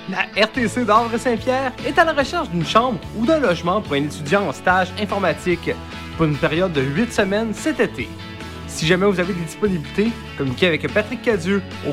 La RTC d'Havre-Saint-Pierre est à la recherche d'une chambre ou d'un logement pour un étudiant en stage informatique pour une période de 8 semaines cet été. Si jamais vous avez des disponibilités, communiquez avec Patrick Cadieux au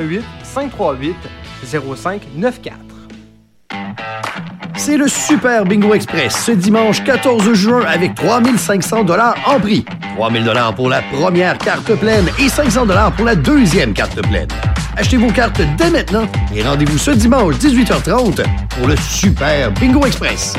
418-538-0594. C'est le Super Bingo Express ce dimanche 14 juin avec 3 500 $ en prix. 3 000 $ pour la première carte pleine et 500 $ pour la deuxième carte pleine. Achetez vos cartes dès maintenant et rendez-vous ce dimanche 18h30 pour le Super Bingo Express.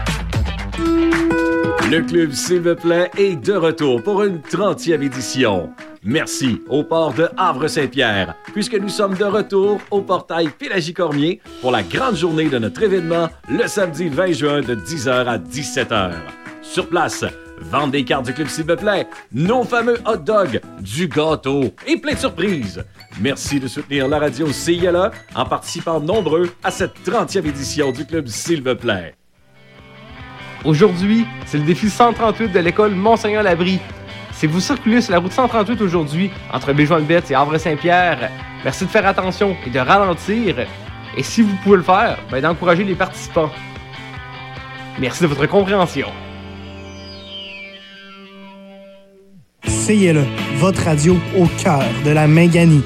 Le Club S'il vous plaît est de retour pour une 30e édition. Merci au port de Havre-Saint-Pierre, puisque nous sommes de retour au portail Pélagie-Cormier pour la grande journée de notre événement le samedi 20 juin de 10h à 17h. Sur place, vente des cartes du Club S'il vous plaît, nos fameux hot dogs, du gâteau et plein de surprises. Merci de soutenir la radio CILA en participant nombreux à cette 30e édition du Club S'il vous plaît. Aujourd'hui, c'est le défi 138 de l'école Monseigneur-Labrie. Si vous circulez sur la route 138 aujourd'hui, entre Béjoin-de-Betz et Havre-Saint-Pierre, merci de faire attention et de ralentir. Et si vous pouvez le faire, d'encourager les participants. Merci de votre compréhension. CILE, votre radio au cœur de la Méganie.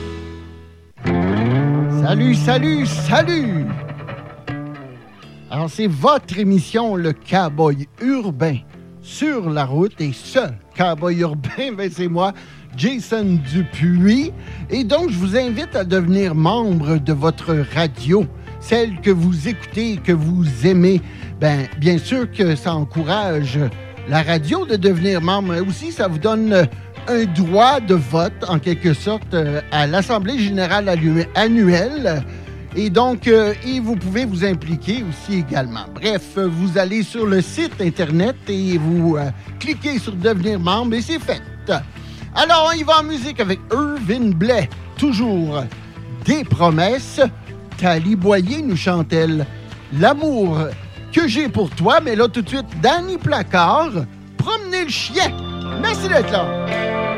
Salut, salut, salut! Alors, c'est votre émission, le Cowboy Urbain, sur la route. Et ce Cowboy Urbain, c'est moi, Jason Dupuis. Et donc, je vous invite à devenir membre de votre radio, celle que vous écoutez, que vous aimez. Bien sûr que ça encourage la radio de devenir membre. Mais aussi, ça vous donne un droit de vote, en quelque sorte, à l'Assemblée générale annuelle. Et donc, vous pouvez vous impliquer aussi également. Bref, vous allez sur le site Internet et vous cliquez sur « Devenir membre » et c'est fait. Alors, on y va en musique avec Irvin Blais. Toujours des promesses. Thalie Boyer nous chante-t-elle « L'amour que j'ai pour toi ». Mais là, tout de suite, Danny Placard, « Promener le chien ». Merci d'être là.